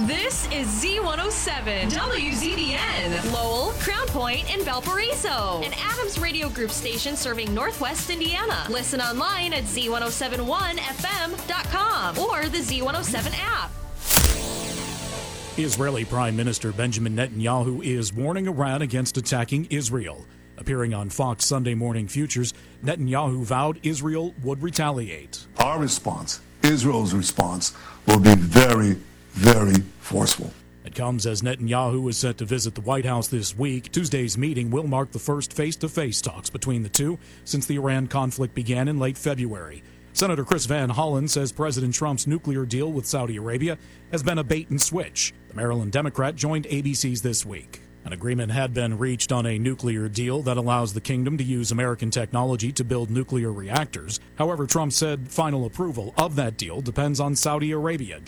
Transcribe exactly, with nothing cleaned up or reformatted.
This is Z one oh seven, W Z D N, Lowell, Crown Point, and Valparaiso. An Adams Radio Group station serving Northwest Indiana. Listen online at Z one oh seven one F M dot com or the Z one oh seven app. Israeli Prime Minister Benjamin Netanyahu is warning Iran against attacking Israel. Appearing on Fox Sunday Morning Futures, Netanyahu vowed Israel would retaliate. Our response, Israel's response, will be very, very forceful. It comes as Netanyahu is set to visit the White House this week. Tuesday's meeting will mark the first face-to-face talks between the two since the Iran conflict began in late February. Senator Chris Van Hollen says President Trump's nuclear deal with Saudi Arabia has been a bait and switch. The Maryland Democrat joined A B C's This Week. An agreement had been reached on a nuclear deal that allows the kingdom to use American technology to build nuclear reactors. However, Trump said final approval of that deal depends on Saudi Arabia.